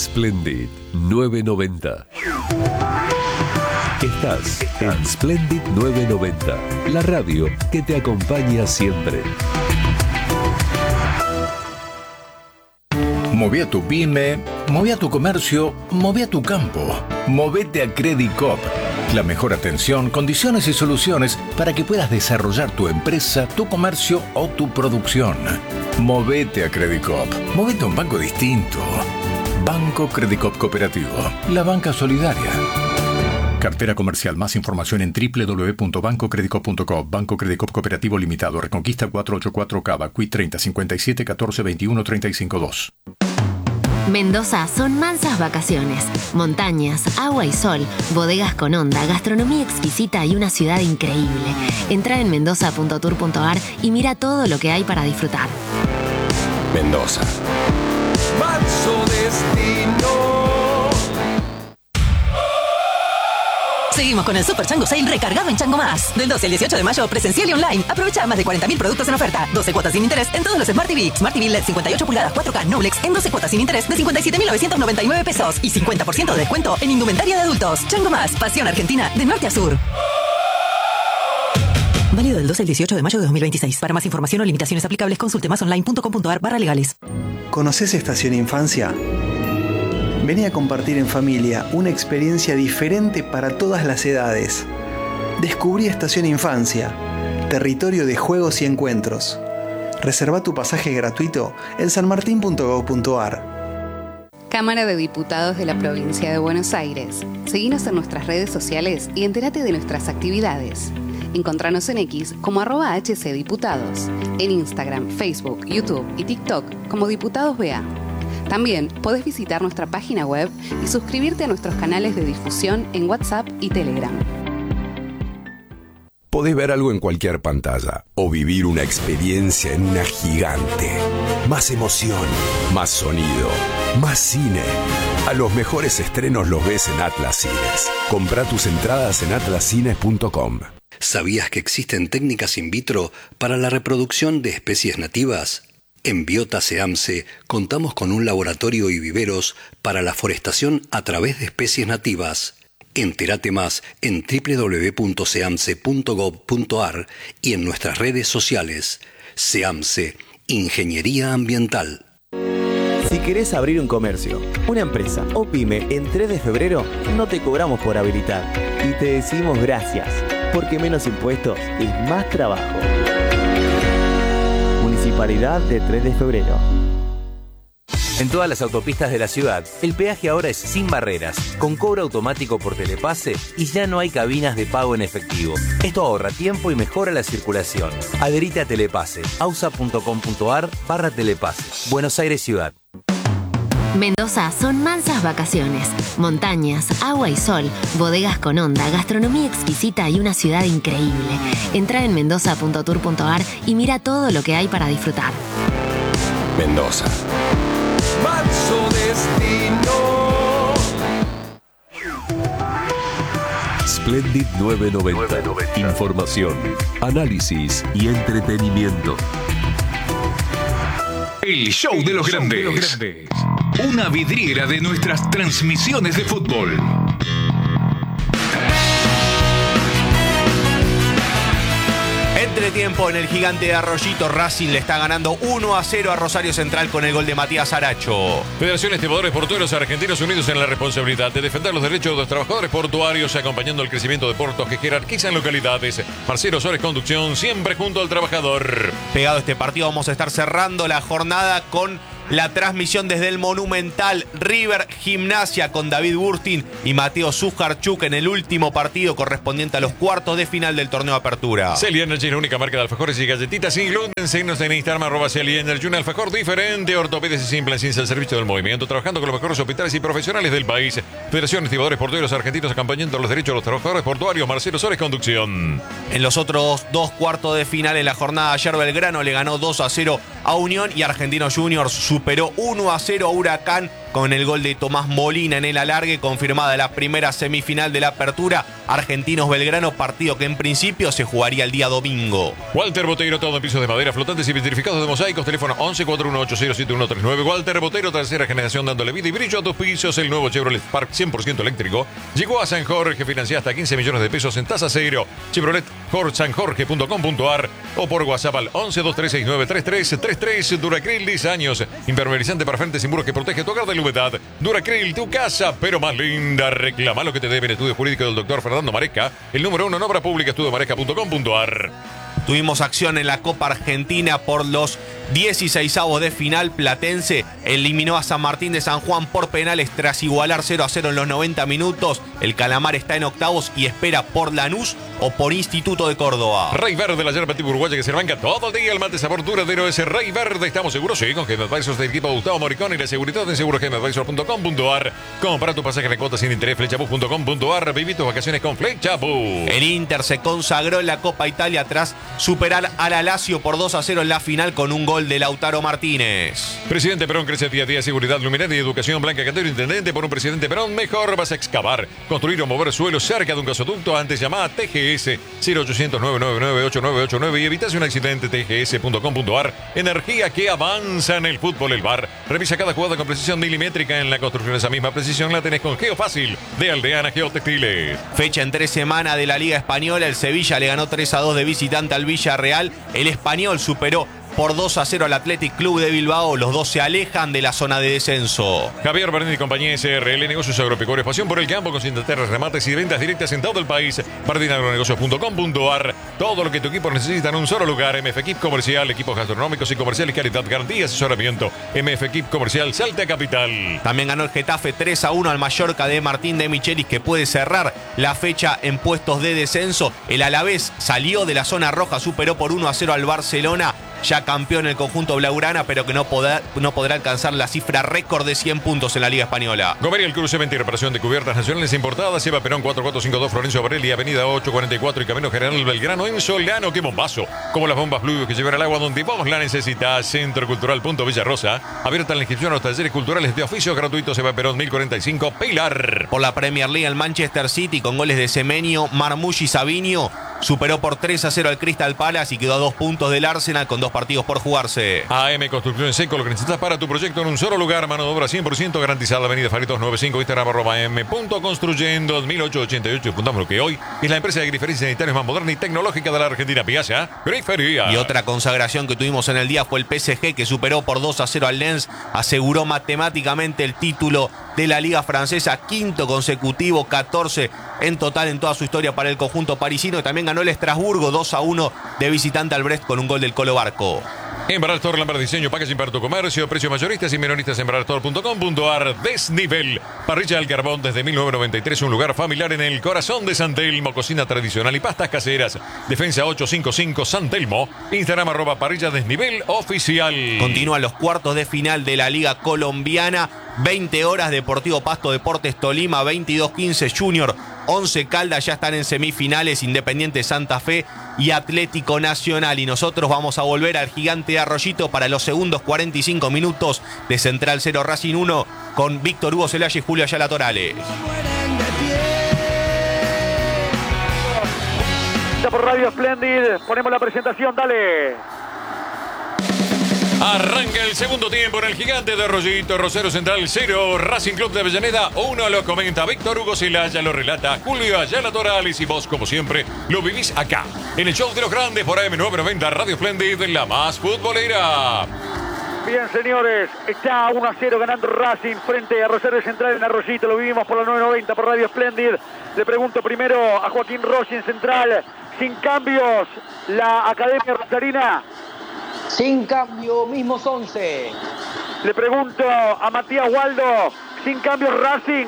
Splendid 990. Estás en Splendid 990, la radio que te acompaña siempre. Moví a tu pyme, moví a tu comercio, moví a tu campo. Movete a Credit Coop. La mejor atención, condiciones y soluciones para que puedas desarrollar tu empresa, tu comercio o tu producción. Movete a Credit Coop. Movete a un banco distinto. Banco Credit Coop Cooperativo. La banca solidaria. Cartera comercial. Más información en www.bancocreditcoop.com. Banco Credit Coop Cooperativo Limitado. Reconquista 484 Cava. Cuit 30 57 14 21 35 2. Mendoza son mansas vacaciones, montañas, agua y sol, bodegas con onda, gastronomía exquisita y una ciudad increíble. Entra en mendoza.tour.ar y mira todo lo que hay para disfrutar. Mendoza. Manso destino. Seguimos con el Super Chango Sale recargado en Chango Más. Del 12 al 18 de mayo, presencial y online. Aprovecha más de 40.000 productos en oferta. 12 cuotas sin interés en todos los Smart TV. Smart TV LED 58 pulgadas 4K Noblex en 12 cuotas sin interés de 57.999 pesos. Y 50% de descuento en indumentaria de adultos. Chango Más, pasión argentina de norte a sur. Válido del 12 al 18 de mayo de 2026. Para más información o limitaciones aplicables, consulte másonline.com.ar/legales. ¿Conoces Estación Infancia? Vení a compartir en familia una experiencia diferente para todas las edades. Descubrí Estación Infancia, territorio de juegos y encuentros. Reserva tu pasaje gratuito en sanmartin.gov.ar. Cámara de Diputados de la Provincia de Buenos Aires. Seguinos en nuestras redes sociales y entérate de nuestras actividades. Encontranos en X como @HCDiputados, en Instagram, Facebook, YouTube y TikTok como Diputados BA. También podés visitar nuestra página web y suscribirte a nuestros canales de difusión en WhatsApp y Telegram. Podés ver algo en cualquier pantalla o vivir una experiencia en una gigante. Más emoción, más sonido, más cine. A los mejores estrenos los ves en Atlas Cines. Comprá tus entradas en atlascines.com. ¿Sabías que existen técnicas in vitro para la reproducción de especies nativas? En Biota SEAMSE contamos con un laboratorio y viveros para la forestación a través de especies nativas. Entérate más en www.seamse.gov.ar y en nuestras redes sociales. SEAMSE, Ingeniería Ambiental. Si querés abrir un comercio, una empresa o pyme en 3 de febrero, no te cobramos por habilitar y te decimos gracias, porque menos impuestos es más trabajo. Municipalidad de 3 de febrero. En todas las autopistas de la ciudad, el peaje ahora es sin barreras, con cobro automático por telepase y ya no hay cabinas de pago en efectivo. Esto ahorra tiempo y mejora la circulación. Adherite a Telepase, ausa.com.ar/telepase. Buenos Aires Ciudad. Mendoza son mansas vacaciones, montañas, agua y sol, bodegas con onda, gastronomía exquisita y una ciudad increíble. Entra en mendoza.tour.ar y mira todo lo que hay para disfrutar. Mendoza. Manso destino. Splendid 990. Información, análisis y entretenimiento. El show de los grandes. Una vidriera de nuestras transmisiones de fútbol. Entretiempo en el gigante de Arroyito. Racing le está ganando 1-0 a Rosario Central con el gol de Matías Aracho. Federación Estibadores Portuarios Argentinos unidos en la responsabilidad de defender los derechos de los trabajadores portuarios, acompañando el crecimiento de puertos que jerarquizan localidades. Marcelo Suárez Conducción, siempre junto al trabajador. Pegado a este partido vamos a estar cerrando la jornada con la transmisión desde el Monumental. River Gimnasia con David Burstin y Mateo Zujarchuk en el último partido correspondiente a los cuartos de final del torneo Apertura. Celly Energy, la única marca de alfajores y galletitas sin gluten. Síguenos en Instagram @Celly Energy, un alfajor diferente, ortopedia y simple, sin el servicio del movimiento, trabajando con los mejores hospitales y profesionales del país. Federación Estibadores Portuarios Argentinos, acompañando los derechos de los trabajadores portuarios. Marcelo Suárez Conducción. En los otros dos cuartos de final en la jornada, ayer Belgrano le ganó 2-0 a Unión y Argentinos Juniors superó 1-0 a Huracán con el gol de Tomás Molina en el alargue, confirmada la primera semifinal de la apertura. Argentinos Belgrano, partido que en principio se jugaría el día domingo. Walter Botero, todo en pisos de madera, flotantes y vitrificados de mosaicos. Teléfono 11-4180-7139. Walter Botero, tercera generación dándole vida y brillo a tus pisos. El nuevo Chevrolet Spark 100% eléctrico llegó a San Jorge, financia hasta 15 millones de pesos en tasa cero. Chevrolet sanjorge.com.ar o por WhatsApp al 1123693333. Duracril 10 años, impermeabilizante para frentes y muros que protege tu hogar de la humedad. Duracril, tu casa, pero más linda. Reclama lo que te debe en estudio jurídico del doctor Fernando Maresca, el número 1 en obra pública, estudiomaresca.com.ar. Tuvimos acción en la Copa Argentina por los 16avos de final. Platense eliminó a San Martín de San Juan por penales tras igualar 0-0 en los 90 minutos. El Calamar está en octavos y espera por Lanús o por Instituto de Córdoba. Rey Verde, la yerba tipo uruguaya que se banca todo el día. El mate sabor duradero es Rey Verde. Estamos seguros, sí, con Game Advisors del equipo Gustavo Moricón y la seguridad en segurogameadvisor.com.ar. Compra tu pasaje de cuotas sin interés, flechabus.com.ar. Viví tus vacaciones con Flechabus. El Inter se consagró en la Copa Italia tras superar al Lazio por 2-0 en la final con un gol de Lautaro Martínez. Presidente Perón crece día a día, seguridad, luminaria y educación. Blanca Cantero, intendente. Por un presidente Perón mejor vas a excavar, construir o mover suelo cerca de un gasoducto. Antes llamada TGS 0800-999-8989 y evitas un accidente. TGS.com.ar. Energía que avanza en el fútbol. El VAR revisa cada jugada con precisión milimétrica. En la construcción esa misma precisión la tenés con Geofácil de Aldeana Geotextiles. Fecha en 3 semanas de la Liga Española. El Sevilla le ganó 3-2 de visitante al Villarreal. El Español superó por 2-0 al Athletic Club de Bilbao. Los dos se alejan de la zona de descenso. Javier Berni y compañía SRL, negocios agropecuarios, pasión por el campo, con cientos remates y ventas directas en todo el país. Bardinagronegocios.com.ar. Todo lo que tu equipo necesita en un solo lugar. MF Equip Comercial, equipos gastronómicos y comerciales, calidad, garantía, asesoramiento. MF Equip Comercial, Salta Capital. También ganó el Getafe 3-1 al Mallorca de Martín de Michelis, que puede cerrar la fecha en puestos de descenso. El Alavés salió de la zona roja, superó por 1-0 al Barcelona, ya campeón el conjunto blaugrana, pero que no podrá alcanzar la cifra récord de 100 puntos en la Liga Española. Gomería el Cruce, venta y reparación de cubiertas nacionales importadas. Eva Perón 4452, Florencio Varelli, Avenida 844 y Camino General Belgrano en Solano. ¡Qué bombazo! Como las bombas fluvios que llevan al agua donde vos la necesitas. Centro Cultural Punto Villarrosa. Abierta la inscripción a los talleres culturales de oficios gratuitos. Eva Perón 1045, Pilar. Por la Premier League, el Manchester City, con goles de Semenyo, Marmoush y Savinho, superó por 3-0 al Crystal Palace y quedó a 2 puntos del Arsenal con 2 partidos por jugarse. AM Construcción Seco, lo que necesitas para tu proyecto en un solo lugar. Mano de obra 100% garantizada. Avenida Faritos 95, Instagram @m.construyendo 1888. Puntamos que hoy es la empresa de grifería sanitarios más moderna y tecnológica de la Argentina. Piazza Grifería. Y otra consagración que tuvimos en el día fue el PSG, que superó por 2-0 al Lens. Aseguró matemáticamente el título de la Liga Francesa, quinto consecutivo, 14 en total en toda su historia para el conjunto parisino. Y también ganó el Estrasburgo 2-1 de visitante al Brest con un gol del Colo Barco. Embraer Lambert Diseño, packaging para tu comercio, precios mayoristas y minoristas. Embraerstore.com.ar. Desnivel, parrilla al carbón desde 1993, un lugar familiar en el corazón de San Telmo. Cocina tradicional y pastas caseras. Defensa 855 San Telmo. Instagram @parrilla desnivel oficial. Continúan los cuartos de final de la Liga Colombiana. 20 horas, Deportivo Pasto Deportes Tolima, 22-15 Junior, 11 Caldas ya están en semifinales, Independiente Santa Fe y Atlético Nacional. Y nosotros vamos a volver al Gigante de Arroyito para los segundos 45 minutos de Central 0 Racing 1 con Víctor Hugo Celaya y Julio Ayala Torales. Ya por Radio Splendid, ponemos la presentación, dale. Arranca el segundo tiempo en el Gigante de Arroyito. Rosario Central 0, Racing Club de Avellaneda 1. Lo comenta Víctor Hugo Celaya, lo relata Julio Ayala Torales y vos, como siempre, lo vivís acá en el show de los grandes por AM990 Radio Splendid, la más futbolera. Bien, señores, está 1-0 ganando Racing frente a Rosario Central en Arroyito. Lo vivimos por la 990 por Radio Splendid. Le pregunto primero a Joaquín Rossi en Central. Sin cambios, la Academia Rosarina. Sin cambio, mismos 11. Le pregunto a Matías Waldo, sin cambios Racing.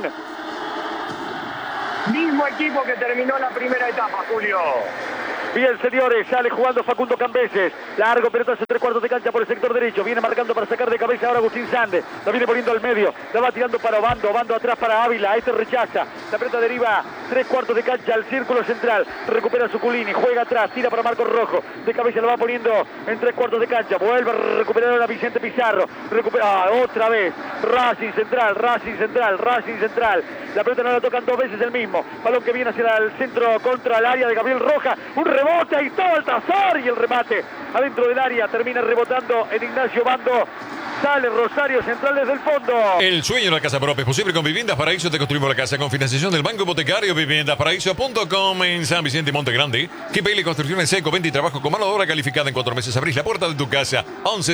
Mismo equipo que terminó la primera etapa, Julio. Bien, señores, sale jugando Facundo Cambeses. Largo, pelota hacia 3/4 de cancha por el sector derecho. Viene marcando para sacar de cabeza ahora Agustín Sande. La viene poniendo al medio. La va tirando para Obando. Obando atrás para Ávila. Este rechaza. La pelota deriva 3/4 de cancha al círculo central. Recupera Zuculini, juega atrás, tira para Marcos Rojo. De cabeza lo va poniendo en 3/4 de cancha. Vuelve a recuperar ahora Vicente Pizarro. Recupera otra vez. Racing Central, Racing Central, Racing Central. La pelota no la tocan 2 veces el mismo. Balón que viene hacia el centro contra el área de Gabriel Roja. Un rebote, ahí está Baltasar y el remate adentro del área. Termina rebotando en Ignacio Bando. Sale Rosario Central desde el fondo. El sueño de la casa propia es posible con Viviendas Paraíso. Te construimos la casa con financiación del Banco Hipotecario. Viviendasparaíso.com en San Vicente y Monte Grande. Kipele Construcciones Seco, venta y trabajo con mano de obra calificada. En 4 meses abrís la puerta de tu casa.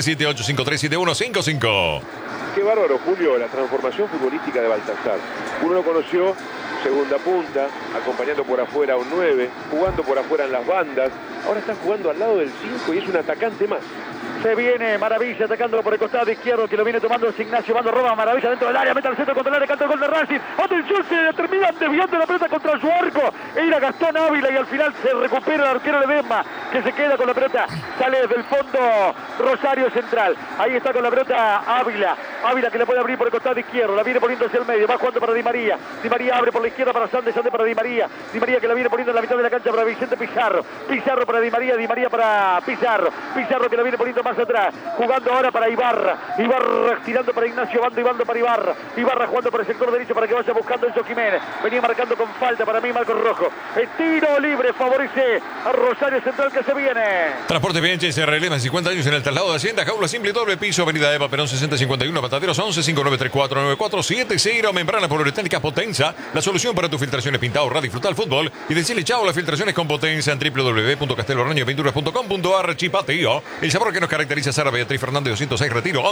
1178537155. Qué bárbaro, Julio, la transformación futbolística de Baltasar. Uno lo conoció segunda punta, acompañando por afuera a un 9, jugando por afuera en las bandas. Ahora está jugando al lado del 5 y es un atacante más. Se viene Maravilla atacando por el costado izquierdo, que lo viene tomando es Ignacio Bando. Roba Maravilla dentro del área, mete al centro contra el área, canta el gol de Racing. Atención, se termina desviando la pelota contra su arco. Era Gastón Ávila y al final se recupera el arquero Ledesma, que se queda con la pelota. Sale desde el fondo Rosario Central. Ahí está con la pelota Ávila. Ávila que le puede abrir por el costado izquierdo, la viene poniendo hacia el medio, va jugando para Di María. Di María abre por la izquierda para Sande, Sande para Di María. Di María que la viene poniendo en la mitad de la cancha para Vicente Pizarro. Pizarro para Di María para Pizarro. Pizarro que la viene poniendo más atrás. Jugando ahora para Ibarra. Ibarra tirando para Ignacio Bando y Bando para Ibarra. Ibarra jugando por el sector derecho para que vaya buscando Enzo Jiménez. Venía marcando con falta para mí Marcos Rojo. El tiro libre favorece a Rosario Central que se viene. Transporte Bianchi se releva 50 años en el traslado de Hacienda. Jaula simple doble piso. Avenida Eva Perón 6051. Mataderos 11-5934-9470. Membrana poliuretánica Potenza. La solución para tus filtraciones pintado, radio, disfrutar el fútbol. Y decirle chao a las filtraciones con Potenza en www.castelorrañopinturas.com.ar. Chipateo. El sabor que nos caracteriza. Sara Beatriz Fernández 206 Retiro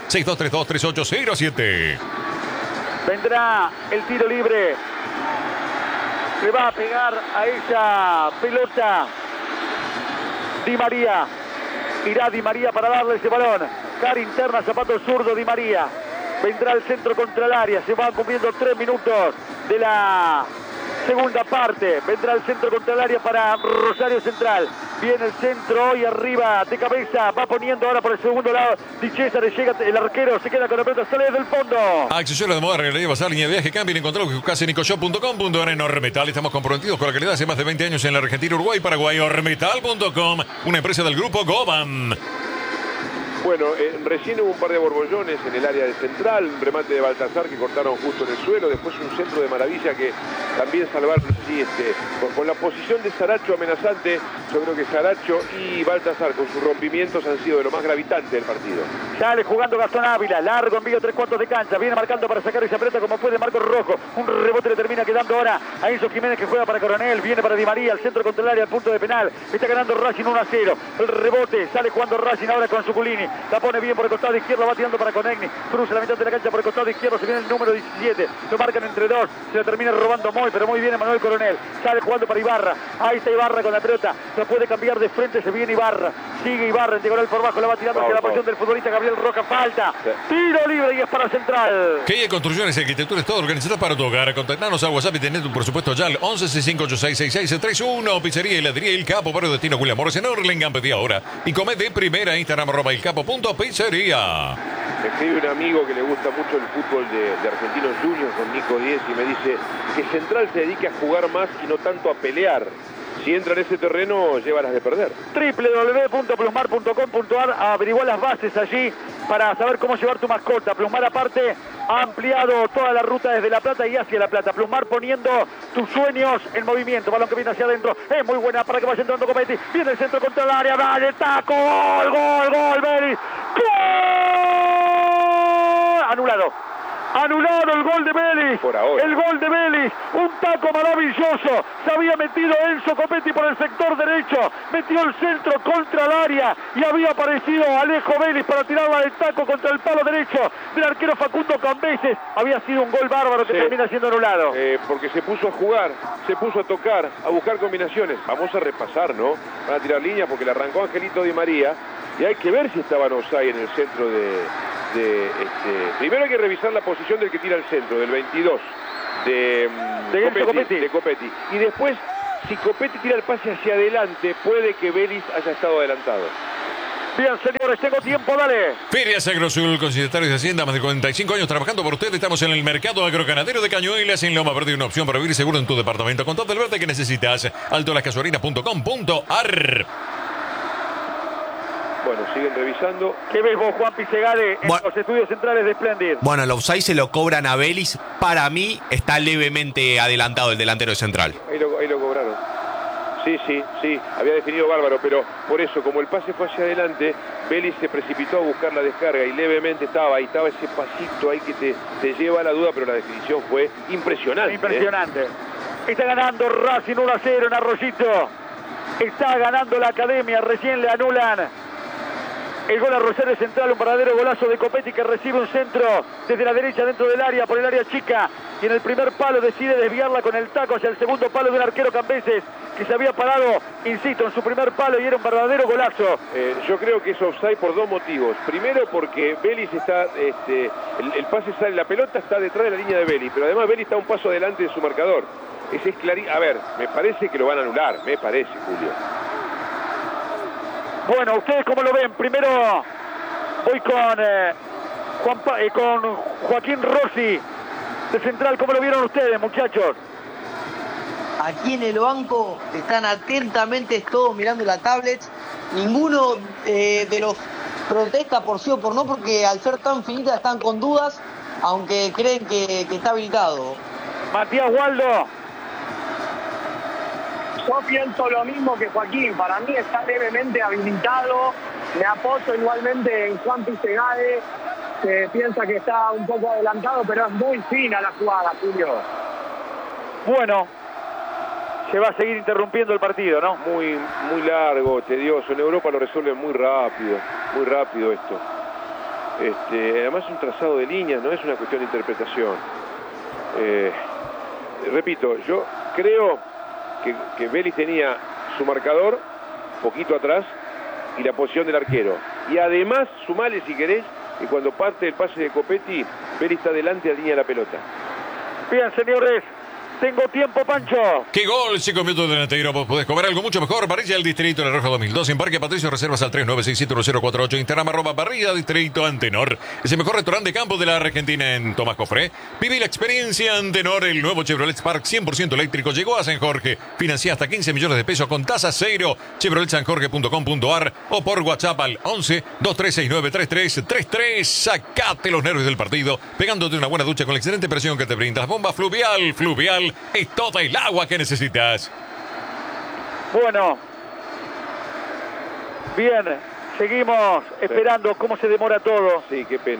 11-6232-3807. Vendrá el tiro libre. Le va a pegar a esa pelota Di María. Irá Di María para darle ese balón. Cara interna, zapato zurdo Di María. Vendrá el centro contra el área. Se van cumpliendo 3 minutos de la segunda parte. Vendrá el centro contra el área para Rosario Central. Viene el centro hoy arriba de cabeza. Va poniendo ahora por el segundo lado. Di César, llega el arquero. Se queda con la pelota. Sale desde el fondo. Accesorios de moda, realidad basal, línea de viaje, cambio. Encontralo en casenicoshop.com.ar en Ormetal. Estamos comprometidos con la calidad hace más de 20 años en la Argentina, Uruguay, Paraguay. Ormetal.com, una empresa del grupo Goban. Bueno, recién hubo un par de borbollones en el área del central, un remate de Baltasar que cortaron justo en el suelo, después un centro de Maravilla que también salvaron, sí, con la posición de Saracho amenazante. Yo creo que Saracho y Baltasar con sus rompimientos han sido de lo más gravitante del partido. Sale jugando Gastón Ávila, largo envío 3/4 de cancha, viene marcando para sacar esa pelota como puede Marcos Rojo. Un rebote le termina quedando ahora a Enzo Jiménez que juega para Coronel, viene para Di María, al centro contra el área, al punto de penal. Está ganando Racing 1-0. El rebote, sale jugando Racing ahora con Zuculini. La pone bien por el costado izquierdo, va tirando para Conegni. Cruza la mitad de la cancha por el costado izquierdo, se viene el número 17. Lo marcan entre dos, se lo termina robando muy, pero muy bien Emanuel Coronel. Sale jugando para Ibarra. Ahí está Ibarra con la pelota. Lo puede cambiar de frente, se viene Ibarra. Sigue Ibarra, en diagonal por bajo, la va tirando hacia la posición del futbolista Gabriel Roca. Falta. Tiro libre y es para Central. Que Construcciones y Arquitectura es todo organizado para tu hogar. Contactanos al WhatsApp y tenés tu presupuesto ya al 11-6586-6631. Pizzería y heladería El Capo, barrio Destino William Morris en Orlingham. Pedí ahora. Y come de primera. Instagram @elcapo.pizzería. Me escribe un amigo que le gusta mucho el fútbol de Argentinos Juniors con Nico Díez y me dice que Central se dedique a jugar más y no tanto a pelear. Si entra en ese terreno, lleva las de perder. www.plusmar.com.ar. Averigua las bases allí para saber cómo llevar tu mascota. Plusmar aparte ha ampliado toda la ruta desde La Plata y hacia La Plata. Plusmar poniendo tus sueños en movimiento. Balón que viene hacia adentro. Es muy buena para que vaya entrando Copetti. Viene el centro contra el área. Dale, taco. Gol, gol, gol, Vélez. ¡Gol! Anulado. Anulado el gol de Vélez. Por ahora. El gol de Vélez. Un taco maravilloso. Se había metido Enzo Copetti por el sector derecho. Metió el centro contra el área. Y había aparecido Alejo Vélez para tirarla de taco contra el palo derecho del arquero Facundo Cambeses. Había sido un gol bárbaro que termina siendo anulado. Porque se puso a jugar, se puso a tocar, a buscar combinaciones. Vamos a repasar, ¿no? Van a tirar líneas porque le arrancó Angelito Di María. Y hay que ver si estaban offside en el centro Primero hay que revisar la posición del que tira el centro, del 22, de Copetti. Y después, si Copetti tira el pase hacia adelante, puede que Vélez haya estado adelantado. Bien, señores, tengo tiempo, dale. Ferias Agrosul, concesionarios de Hacienda, más de 45 años trabajando por usted. Estamos en el mercado agroganadero de Cañuelas, en Loma Verde, una opción para vivir seguro en tu departamento. Con todo el verde que necesitas. altolascasuarinas.com.ar. Bueno, siguen revisando. ¿Qué ves vos, Juan Pisegade, en los estudios centrales de Splendid? Bueno, el offside se lo cobran a Vélez. Para mí está levemente adelantado el delantero de Central. Ahí lo cobraron. Sí. Había definido bárbaro, pero por eso, como el pase fue hacia adelante, Vélez se precipitó a buscar la descarga y levemente estaba ese pasito ahí que te lleva a la duda, pero la definición fue impresionante. Impresionante. Está ganando Racing 1-0 en Arroyito. Está ganando la Academia, recién le anulan el gol a Rosario Central, un verdadero golazo de Copetti que recibe un centro desde la derecha dentro del área, por el área chica, y en el primer palo decide desviarla con el taco hacia el segundo palo de un arquero cambeses que se había parado, insisto, en su primer palo y era un verdadero golazo. Yo creo que es offside por dos motivos. Primero porque Vélez está, el pase sale, la pelota está detrás de la línea de Vélez, pero además Vélez está un paso adelante de su marcador. Ese es clarísimo. A ver, me parece que lo van a anular, me parece, Julio. Bueno, ¿ustedes cómo lo ven? Primero voy con Joaquín Rossi de Central. ¿Cómo lo vieron ustedes, muchachos? Aquí en el banco están atentamente todos mirando la tablet. Ninguno de los protesta por sí o por no, porque al ser tan finita están con dudas, aunque creen que está habilitado. Matías Waldo. Yo pienso lo mismo que Joaquín. Para mí está levemente habilitado. Me apoyo igualmente en Juan Pisegade, que piensa que está un poco adelantado, pero es muy fina la jugada, Julio. Bueno, se va a seguir interrumpiendo el partido, ¿no? Muy largo, tedioso. En Europa lo resuelven muy rápido esto. Además es un trazado de líneas, no es una cuestión de interpretación. Repito, yo creo que Vélez tenía su marcador poquito atrás y la posición del arquero. Y además, sumale si querés, que cuando parte el pase de Copetti, Vélez está delante de la línea de la pelota. Bien, señores, tengo tiempo, Pancho. ¡Qué gol! 5 minutos delantero. Vos podés comer algo mucho mejor. Parrilla del Distrito, La Roja 2002. En Parque Patricio, reservas al 39671048. Instagram, @Parrilla Distrito Antenor. Es el mejor restaurante de campo de la Argentina en Tomás Cofré. Vive la experiencia Antenor. El nuevo Chevrolet Spark 100% eléctrico llegó a San Jorge. Financia hasta 15 millones de pesos con tasa cero. ChevroletSanJorge.com.ar o por WhatsApp al 11-2369-3333. Sacate los nervios del partido pegándote una buena ducha con la excelente presión que te brinda. Bomba Fluvial. Es toda el agua que necesitas. Bueno, bien, seguimos esperando cómo se demora todo. Sí, qué pena,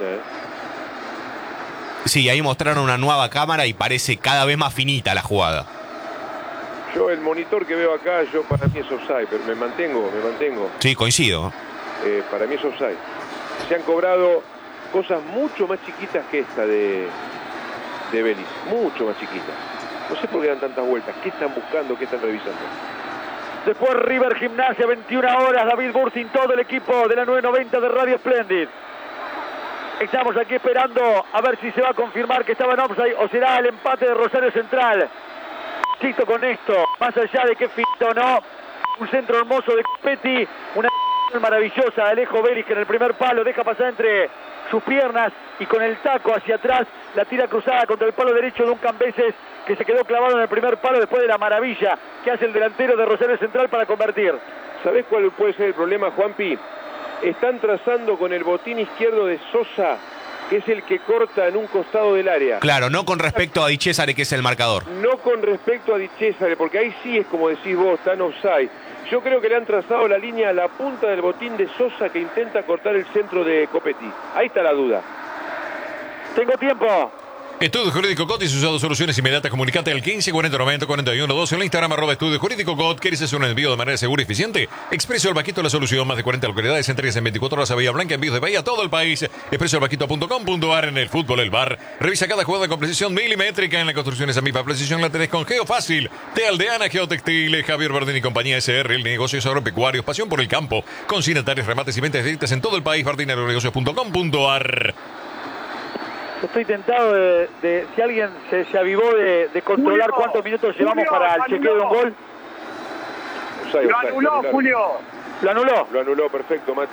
Sí, ahí mostraron una nueva cámara y parece cada vez más finita la jugada. Yo el monitor que veo acá, para mí es offside, pero me mantengo. Sí, coincido. Para mí es offside. Se han cobrado cosas mucho más chiquitas que esta de Vélez, mucho más chiquitas. No sé por qué dan tantas vueltas. ¿Qué están buscando? ¿Qué están revisando? Después River Gimnasia, 21 horas. David Bursin, todo el equipo de la 990 de Radio Splendid. Estamos aquí esperando a ver si se va a confirmar que estaba en offside o será el empate de Rosario Central. Insisto con esto, más allá de que finta o no, un centro hermoso de Copetti, una maravillosa de Alejo Vélez que en el primer palo deja pasar entre sus piernas y con el taco hacia atrás la tira cruzada contra el palo derecho de un Cambeses que se quedó clavado en el primer palo después de la maravilla que hace el delantero de Rosario Central para convertir. ¿Sabés cuál puede ser el problema, Juanpi? Están trazando con el botín izquierdo de Sosa, que es el que corta en un costado del área. Claro, no con respecto a Di Cesare, que es el marcador. No con respecto a Di Cesare, porque ahí sí es como decís vos, está en offside. Yo creo que le han trazado la línea a la punta del botín de Sosa que intenta cortar el centro de Copetti. Ahí está la duda. Tengo tiempo. Estudio Jurídico COT y sus usado soluciones inmediatas. Comunicate al 15 40 90 41 12 en el Instagram @Estudio Jurídico COT. ¿Quieres hacer un envío de manera segura y eficiente? Expreso El Vaquito, la solución. Más de 40 localidades, entregas en 24 horas a Bahía Blanca, envíos de Bahía a todo el país. expresoelvaquito.com.ar. En el fútbol, el bar. Revisa cada jugada con precisión milimétrica. En la construcción esa misma precisión la tenés con Geofácil. De Aldeana Geotextiles, Javier Bardín y compañía SR. El negocio agropecuarios, pasión por el campo. Consignatarios, remates y ventas directas en todo el país. Bardinagrionegocios.com.ar. Estoy tentado de si alguien se avivó de controlar cuántos minutos llevamos para el chequeo de un gol. Lo anuló, Julio. ¿Lo anuló? Lo anuló, perfecto, Mati.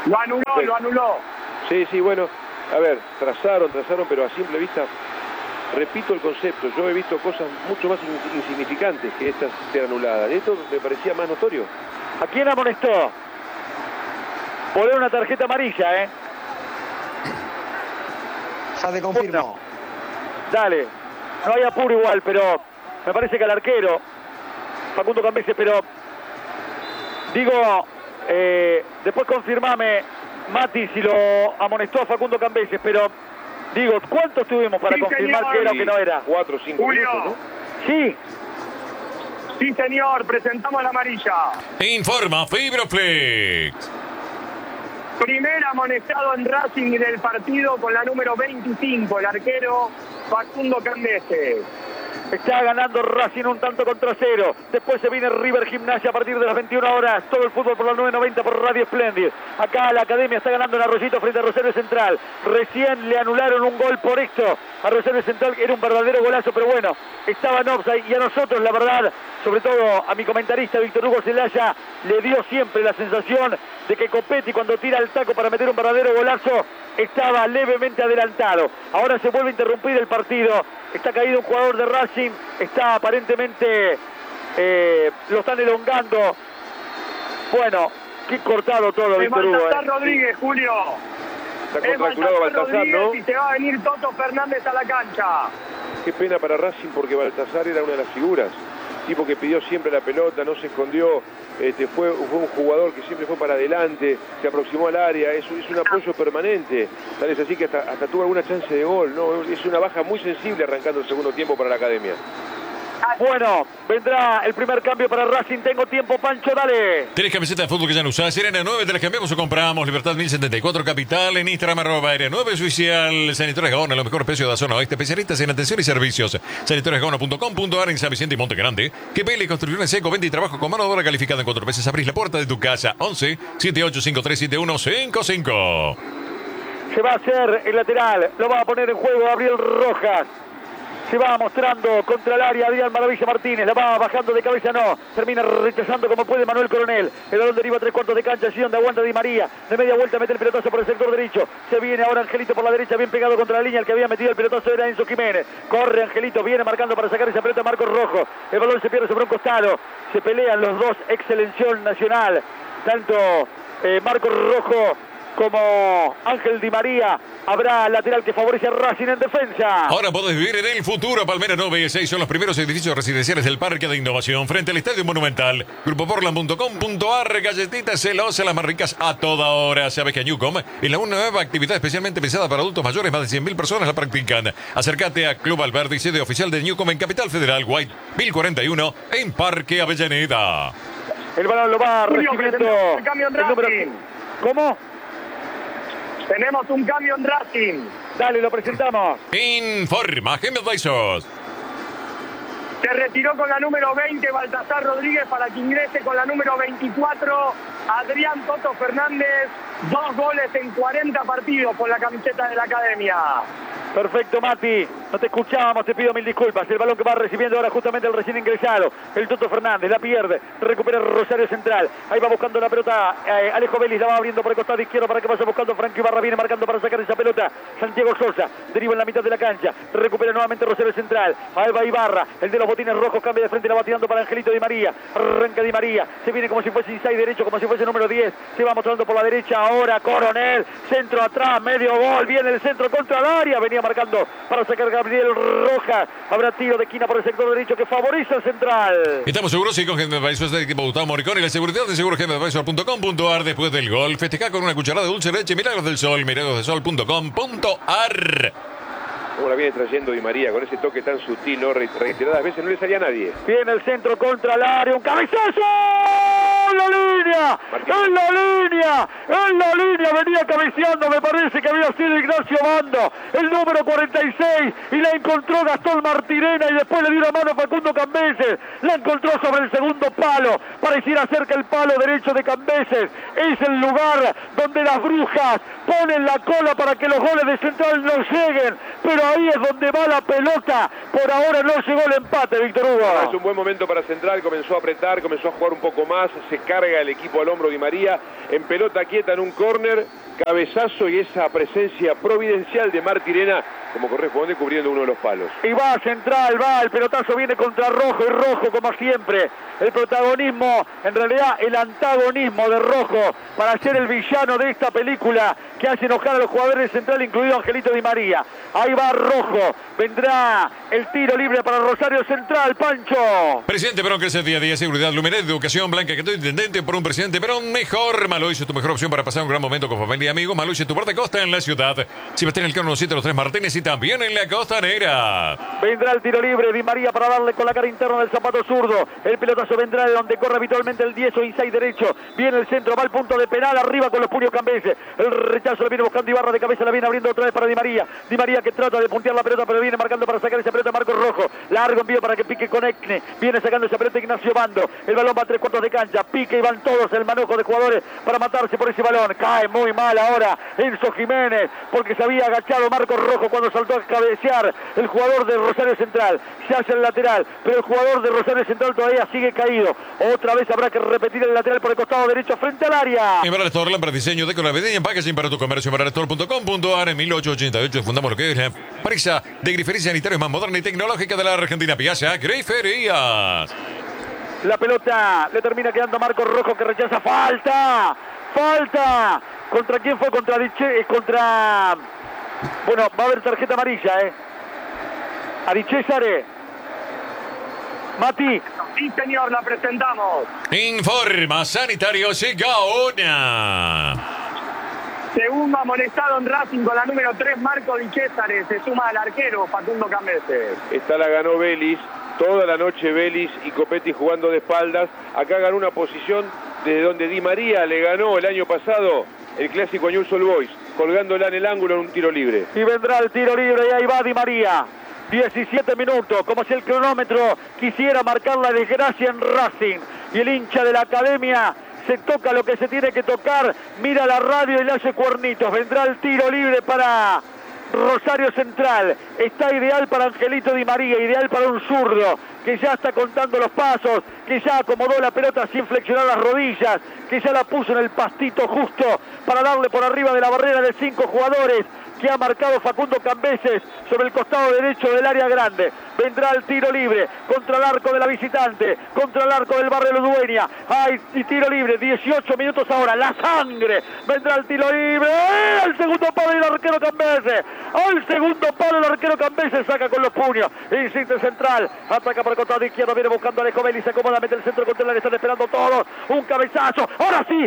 Lo anuló. Sí, bueno, a ver, trazaron, pero a simple vista, repito el concepto, yo he visto cosas mucho más insignificantes que estas ser anuladas. Esto me parecía más notorio. ¿A quién amonestó? Poner una tarjeta amarilla, Ya te confirmo. Dale, no hay apuro igual, pero me parece que al arquero, Facundo Cambeses, pero digo, después confirmame, Mati, si lo amonestó a Facundo Cambeses, pero digo, ¿cuántos tuvimos para confirmar señor, que era o que no era? 4 o 5 minutos, ¿no? Sí. Sí, señor, presentamos la amarilla. Informa Fibroflex. Primer amonestado en Racing en el partido con la número 25, el arquero Facundo Cambeses. Está ganando Racing un tanto contra 0. Después se viene River Gimnasia a partir de las 21 horas. Todo el fútbol por la 990 por Radio Splendid. Acá la Academia está ganando en Arroyito frente a Rosario Central. Recién le anularon un gol por esto a Rosario Central. Era un verdadero golazo, pero bueno, estaba en offside. Y a nosotros, la verdad, sobre todo a mi comentarista Víctor Hugo Celaya, le dio siempre la sensación de que Copetti, cuando tira el taco para meter un verdadero golazo, estaba levemente adelantado. Ahora se vuelve a interrumpir el partido. Está caído un jugador de Racing. Está aparentemente, lo están elongando. Bueno, qué cortado todo, Víctor Hugo. Baltasar Rodríguez, Julio. Está contracturado Baltasar, ¿no? Y se va a venir Toto Fernández a la cancha. Qué pena para Racing porque Baltasar era una de las figuras. Tipo que pidió siempre la pelota, no se escondió, fue un jugador que siempre fue para adelante, se aproximó al área, es un apoyo permanente, tal es así que hasta tuvo alguna chance de gol, ¿no? Es una baja muy sensible arrancando el segundo tiempo para la Academia. Bueno, vendrá el primer cambio para Racing. Tengo tiempo, Pancho, dale. ¿Tenés camiseta de fútbol que ya no usás? Serena 9, te las cambiamos o compramos. Libertad 1074 Capital. En Instagram, @Aérea 9 Oficial. Sanitarios Gaona, los mejores precios de la zona oeste. Especialistas en atención y servicios. Sanitariosgaona.com.ar en San Vicente y Monte Grande. Que Pele Construcciones Seco, venta y trabajo con mano de obra calificada en 4 veces. Abrís la puerta de tu casa. 11 78537155. Se va a hacer el lateral. Lo va a poner en juego Gabriel Rojas. Se va mostrando contra el área Adrián Maravilla Martínez. La va bajando de cabeza, no. Termina rechazando como puede Manuel Coronel. El balón deriva a 3/4 de cancha. Allí donde aguanta Di María. De media vuelta mete el pelotazo por el sector derecho. Se viene ahora Angelito por la derecha, bien pegado contra la línea. El que había metido el pelotazo era Enzo Jiménez. Corre Angelito, viene marcando para sacar esa pelota a Marcos Rojo. El balón se pierde sobre un costado. Se pelean los dos ex selección nacional. Tanto Marcos Rojo como Ángel Di María. Habrá lateral que favorece a Racing en defensa. Ahora podés vivir en el futuro. Palmera 9 y 6 son los primeros edificios residenciales del Parque de Innovación frente al Estadio Monumental. Grupoportland.com.ar. Galletitas celosas, las más ricas a toda hora. Sabes que a Newcom es la nueva actividad especialmente pensada para adultos mayores. Más de 100.000 personas la practican. Acércate a Club Alberdi, sede oficial de Newcom en Capital Federal, White 1041 en Parque Avellaneda. El balón lo va recibiendo el cambio en el número... Racing. ¿Cómo? Tenemos un cambio en Racing. Dale, lo presentamos. Informa Gemel Daisos. Se retiró con la número 20 Baltasar Rodríguez para que ingrese con la número 24 Adrián Toto Fernández. 2 goles en 40 partidos por la camiseta de la Academia. Perfecto, Mati. No te escuchábamos, te pido mil disculpas. El balón que va recibiendo ahora justamente el recién ingresado. El Toto Fernández la pierde. Recupera Rosario Central. Ahí va buscando la pelota. Alejo Vélez la va abriendo por el costado izquierdo para que vaya buscando Franco Ibarra. Viene marcando para sacar esa pelota. Santiago Sosa deriva en la mitad de la cancha. Recupera nuevamente Rosario Central. Ahí va Ibarra. El de los botines rojos cambia de frente. La va tirando para Angelito Di María. Arranca Di María. Se viene como si fuese inside derecho, como si fuese número 10. Se va mostrando por la derecha. Ahora Coronel. Centro atrás. Medio gol. Viene el centro contra el área. Venía marcando para sacar Gabriel Rojas. Habrá tiro de esquina por el sector derecho que favorece al Central. Estamos seguros y con Gemel Daisos del equipo Gustavo Moricón y la seguridad de segurogemmeldaisos.com.ar. Después del gol, festejar con una cucharada de dulce de leche. Milagros del Sol, milagrosdelsol.com.ar. Cómo la viene trayendo Di María con ese toque tan sutil, ¿no? Reiteradas veces no le salía a nadie. Viene el centro contra el área, un cabezazo. ¡En la línea! ¡En la línea! ¡En la línea! Venía cabeceando, me parece que había sido Ignacio Bando, el número 46, y la encontró Gastón Martirena y después le dio la mano a Facundo Cambeses. La encontró sobre el segundo palo. Pareciera ser que el palo derecho de Cambeses es el lugar donde las brujas ponen la cola para que los goles de Central no lleguen. Pero ahí es donde va la pelota Por ahora no llegó el empate, Víctor Hugo. Es un buen momento para Central, comenzó a apretar, comenzó a jugar un poco más, se carga el equipo al hombro Di María, en pelota quieta en un córner, cabezazo y esa presencia providencial de Martirena, como corresponde, cubriendo uno de los palos. Y va Central, va, el pelotazo viene contra Rojo, y Rojo como siempre. El protagonismo, en realidad el antagonismo de Rojo para ser el villano de esta película que hace enojar a los jugadores de Central, incluido Angelito Di María. Ahí va Rojo, vendrá el tiro libre para Rosario Central, Pancho. Presidente Perón crece día a día, seguridad, luminez, educación, Blanca, que intendente por un presidente Perón mejor. Maluiche, tu mejor opción para pasar un gran momento con familia y amigos. Maluiche, tu parte costa en la ciudad. Sebastián Elcano, 7 los 3 Martínez y también en la costanera. Vendrá el tiro libre, Di María para darle con la cara interna del zapato zurdo. El pelotazo vendrá de donde corre habitualmente el 10 o inside derecho. Viene el centro, va al punto de penal, arriba con los puños Cambese. El rechazo lo viene buscando Ibarra de cabeza, la viene abriendo otra vez para Di María. Di María que trata de puntear la pelota, pero viene marcando para sacar esa pelota Marcos Rojo. Largo envío para que pique con Ekne. Viene sacando esa pelota Ignacio Bando. El balón va a 3/4 de cancha. Pique y van todos el manojo de jugadores para matarse por ese balón. Cae muy mal ahora Enzo Jiménez, porque se había agachado Marcos Rojo cuando saltó a cabecear el jugador de Rosario Central. Se hace el lateral, pero el jugador de Rosario Central todavía sigue caído. Otra vez habrá que repetir el lateral por el costado derecho frente al área. En Barra Store, lámpara, diseño, decora, navideña, packaging para tu comercio. barrastore.com.ar. En 1888 fundamos lo que es la empresa de griferías sanitarios más moderna y tecnológica de la Argentina. Piazza Griferías. La pelota le termina quedando a Marcos Rojo, que rechaza. ¡Falta! ¡Falta! ¿Contra quién fue? Contra contra... Bueno, va a haber tarjeta amarilla, Ari César. Mati. Sí, señor, la presentamos. Informa Sanitario Segaona. Segundo amonestado en Racing con la número 3, Marco Di Césare. Se suma al arquero Facundo Cambese. Esta la ganó Vélez. Toda la noche Vélez y Copetti jugando de espaldas. Acá ganó una posición desde donde Di María le ganó el año pasado el clásico Newell's Old Boys, colgándola en el ángulo en un tiro libre. Y vendrá el tiro libre y ahí va Di María. 17 minutos, como si el cronómetro quisiera marcar la desgracia en Racing. Y el hincha de la academia se toca lo que se tiene que tocar, mira la radio y le hace cuernitos. Vendrá el tiro libre para Rosario Central. Está ideal para Angelito Di María, ideal para un zurdo que ya está contando los pasos, que ya acomodó la pelota sin flexionar las rodillas, que ya la puso en el pastito justo para darle por arriba de la barrera de 5 jugadores que ha marcado Facundo Cambeses sobre el costado derecho del área grande. Vendrá el tiro libre contra el arco de la visitante, contra el arco del Barrio Dueña. Hay tiro libre, 18 minutos ahora, la sangre. Vendrá el tiro libre, al segundo palo el arquero Cambeses. Al segundo palo el arquero Cambeses saca con los puños. Insiste Central, ataca por el costado izquierdo, viene buscando a Alejo Vélez, acomodamente el centro contra el área, están esperando todos. Un cabezazo, ahora sí,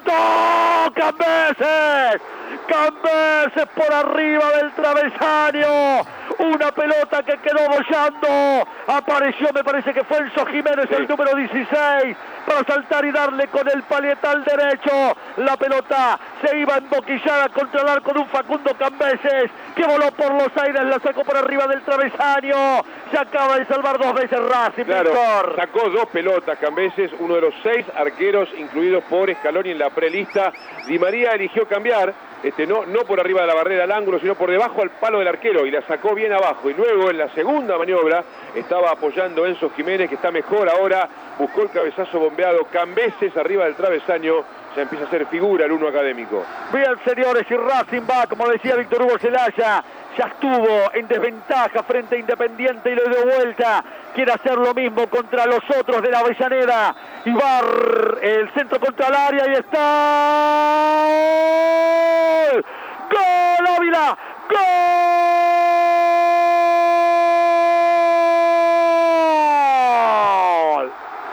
cantó Cambeses. Cambeses por arriba del travesaño. Una pelota que quedó bollando. Apareció, me parece que fue Enzo Jiménez, el número 16, para saltar y darle con el palietal derecho. La pelota se iba emboquillada contra el arco de un Facundo Cambeses, que voló por los aires, la sacó por arriba del travesaño. Se acaba de salvar 2 veces Racing, claro, Víctor. Sacó 2 pelotas Cambeses, uno de los 6 arqueros incluidos por Scaloni en la prelista. Di María eligió cambiar, no por arriba de la barrera al ángulo, sino por debajo al palo del arquero, y la sacó bien abajo. Y luego en la segunda maniobra estaba apoyando Enzo Jiménez, que está mejor ahora. Buscó el cabezazo bombeado. Cambeses arriba del travesaño. Ya empieza a ser figura el uno académico. Bien, señores, y Racing va, como decía Víctor Hugo Celaya, ya estuvo en desventaja frente a Independiente y lo dio vuelta. Quiere hacer lo mismo contra los otros de la Avellaneda. Y va el centro contra el área y está... ¡Gol, Ávila! ¡Gol!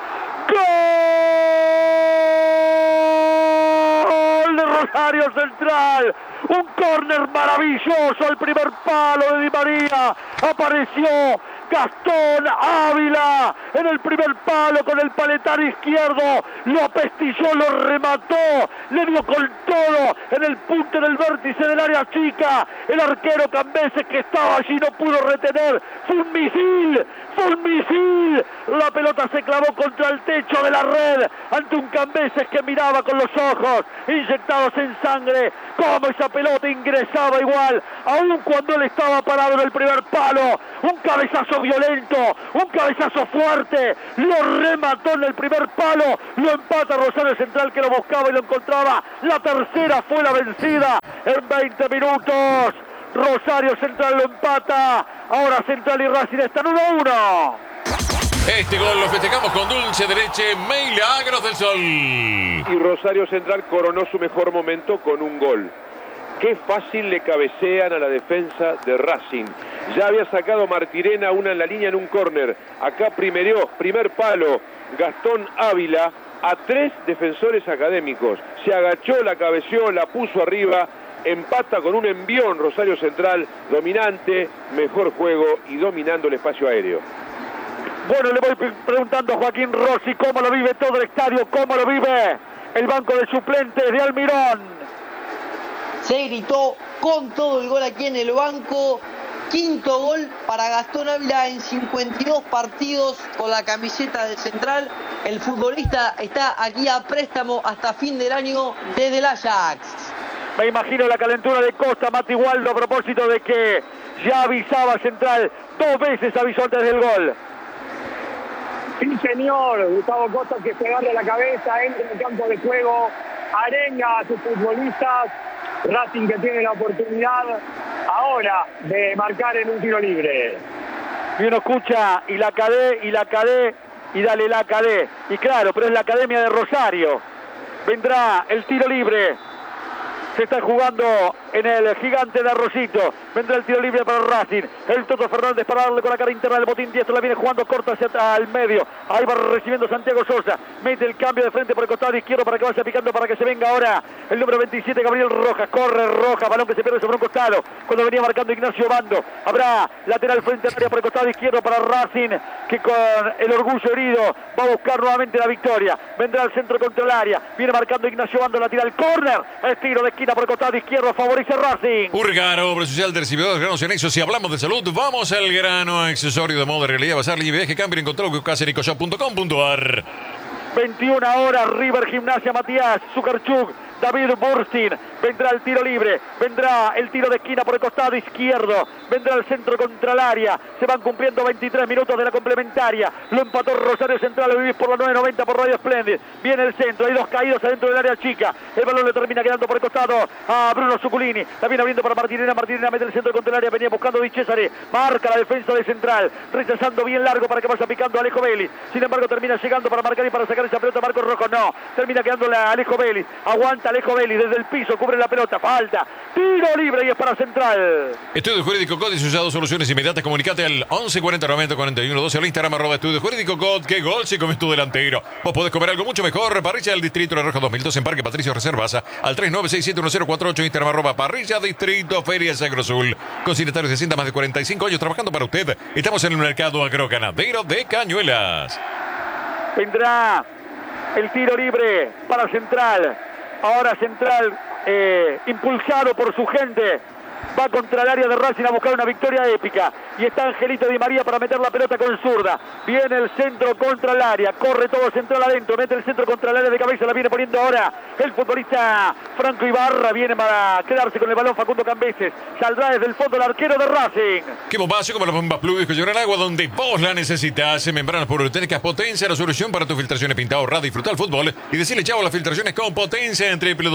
¡Gol de Rosario Central! Un córner maravilloso al primer palo de Di María. Apareció Gastón Ávila en el primer palo con el paletar izquierdo. Lo apestilló, lo remató, le dio con todo en el punto, en el vértice del área chica. El arquero Cambeses, que estaba allí, no pudo retener. Fue un misil, fue un misil. La pelota se clavó contra el techo de la red ante un Cambeses que miraba con los ojos inyectados en sangre cómo esa pelota ingresaba igual, aun cuando él estaba parado en el primer palo. Un cabezazo cabezazo violento, un cabezazo fuerte, lo remató en el primer palo, lo empata Rosario Central que lo buscaba y lo encontraba. La tercera fue la vencida en 20 minutos. Rosario Central lo empata. Ahora Central y Racing están 1-1. Este gol lo festejamos con dulce de leche Milagros del Sol. Y Rosario Central coronó su mejor momento con un gol. Qué fácil le cabecean a la defensa de Racing. Ya había sacado Martirena una en la línea en un córner. Acá primer palo, Gastón Ávila a 3 defensores académicos. Se agachó, la cabeceó, la puso arriba. Empata con un envión Rosario Central, dominante, mejor juego y dominando el espacio aéreo. Bueno, le voy preguntando a Joaquín Rossi cómo lo vive todo el estadio, cómo lo vive el banco de suplentes de Almirón. Se gritó con todo el gol aquí en el banco. Quinto gol para Gastón Ávila en 52 partidos con la camiseta del Central. El futbolista está aquí a préstamo hasta fin del año desde el Ajax. Me imagino la calentura de Costa, Mati Waldo, a propósito de que ya avisaba Central, 2 veces avisó antes del gol. Sí, señor, Gustavo Costa que se agarra la cabeza, entra en el campo de juego, arenga a sus futbolistas. Racing que tiene la oportunidad ahora de marcar en un tiro libre. Y uno escucha, y la cadé, y dale la cadé. Y claro, pero es la Academia de Rosario. Vendrá el tiro libre. Se está jugando en el Gigante de Arrocito. Vendrá el tiro libre para Racing. El Toto Fernández para darle con la cara interna del botín diestro. La viene jugando corta hacia el medio. Ahí va recibiendo Santiago Sosa. Mete el cambio de frente por el costado izquierdo para que vaya picando, para que se venga ahora el número 27, Gabriel Rojas. Corre Rojas, balón que se pierde sobre un costado. Cuando venía marcando Ignacio Bando. Habrá lateral frente al área por el costado izquierdo para Racing, que con el orgullo herido va a buscar nuevamente la victoria. Vendrá al centro contra el área. Viene marcando Ignacio Bando, la tira al córner. El tiro de esquina por el costado izquierdo, favorece Racing. Urgano, obra social de recibidores, granos y anexos. Si hablamos de salud, vamos al grano. Accesorio de moda, realidad, bazar, libre, viaje, cambio, encontró que casa en ecoshop.com.ar. 21 horas, River Gimnasia, Matías Zuccarchuk, David Burstin. Vendrá el tiro libre, vendrá el tiro de esquina por el costado izquierdo, vendrá el centro contra el área. Se van cumpliendo 23 minutos de la complementaria. Lo empató Rosario Central, lo vivís por la 990 por Radio Splendid. Viene el centro, hay 2 caídos adentro del área chica. El balón le termina quedando por el costado a Bruno Zuculini. La viene abriendo para Martirena. Martirena mete el centro contra el área, venía buscando Di Cesare. Marca la defensa de Central, rechazando bien largo para que vaya picando Alejo Vélez. Sin embargo termina llegando para marcar y para sacar esa pelota Marcos Rojo. No, termina quedándole a Alejo Vélez. Aguanta Alejo Vélez desde el piso, cubre la pelota, falta, tiro libre y es para Central. Estudio Jurídico COD y sus soluciones inmediatas. Comunicate al 11 40 90 41 12 al Instagram @Estudio Jurídico COD. ¡Qué gol se come tu delantero! Vos podés comer algo mucho mejor. Parrilla del Distrito La Roja 2002 en Parque Patricio Reservas al 39671048. Instagram @Parrilla Distrito Feria Sagro Azul. Consignatarios de Hacienda, más de 45 años trabajando para usted. Estamos en el mercado agroganadero de Cañuelas. Vendrá el tiro libre para Central. Ahora Central, impulsado por su gente, va contra el área de Racing a buscar una victoria épica. Y está Angelito Di María para meter la pelota con zurda. Viene el centro contra el área. Corre todo Central adentro. Mete el centro contra el área de cabeza. La viene poniendo ahora el futbolista Franco Ibarra. Viene para quedarse con el balón Facundo Cambeses. Saldrá desde el fondo el arquero de Racing. Qué bombazo como las bombas Plug que llevan el agua donde vos la necesitas. Membranas poliuretánicas Potencia, la solución para tus filtraciones. Pinta, ahorrar, disfrutar el fútbol y decirle chao a las filtraciones con Potencia en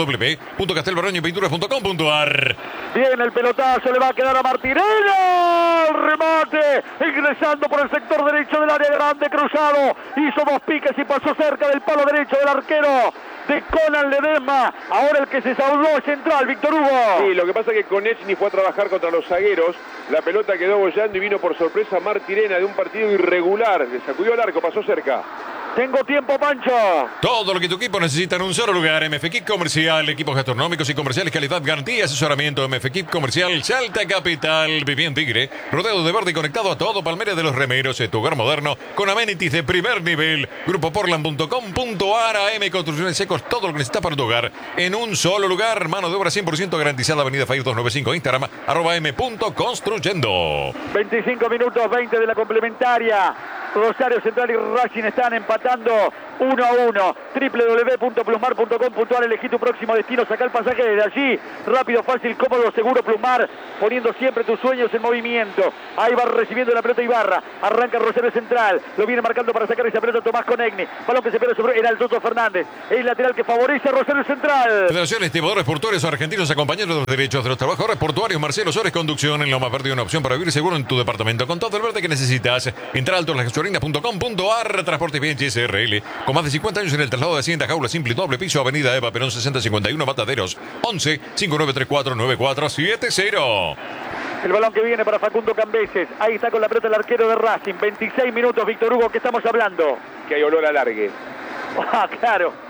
www.castelbarroñopinturas.com.ar. Viene el pelotazo, le va a quedar a Martirena. Remate, ingresando por el sector derecho del área grande, cruzado. Hizo 2 piques y pasó cerca del palo derecho del arquero de Conan Ledesma. Ahora el que se salvó es Central, Víctor Hugo. Sí, lo que pasa es que Konechny fue a trabajar contra los zagueros. La pelota quedó bollando y vino por sorpresa Martirena de un partido irregular. Le sacudió el arco, pasó cerca. Tengo tiempo, Pancho. Todo lo que tu equipo necesita en un solo lugar. MF Equip Comercial, equipos gastronómicos y comerciales, calidad, garantía, asesoramiento. MF Equip Comercial, Salta Capital. Viví en Tigre, rodeado de verde y conectado a todo Palmera de los Remeros. Tu hogar moderno con amenities de primer nivel. Grupoportland.com.ar. AM Construcciones Secos, todo lo que necesitas para tu hogar en un solo lugar. Mano de obra 100% garantizada. Avenida Fayú 295, Instagram @m.construyendo. 25 minutos 20 de la complementaria. Rosario Central y Racing están empatados empatando 1-1. www.plusmar.com.ar. Elegí tu próximo destino, saca el pasaje desde allí. Rápido, fácil, cómodo, seguro. Plusmar, poniendo siempre tus sueños en movimiento. Ahí va recibiendo la pelota Ibarra. Arranca Rosario Central. Lo viene marcando para sacar esa pelota Tomás Conegni. Balón que se pierde sobre el Toto Fernández. El lateral que favorece a Rosario Central. Federación Estibadores Portuarios Argentinos, acompañando los derechos de los trabajadores portuarios. Marcelo Sores, conducción en Loma Verde, una opción para vivir seguro en tu departamento. Con todo el verde que necesitas. Entra altolasgasolinas.com.ar. Transportes Bien SRL. Con más de 50 años en el traslado de Hacienda, jaula simple y doble piso, Avenida Eva Perón 6051, Mataderos. 11 5934 9470. El balón que viene para Facundo Cambeses. Ahí está con la pelota el arquero de Racing. 26 minutos, Víctor Hugo, ¿qué estamos hablando? Que hay olor a largue. Ah, claro.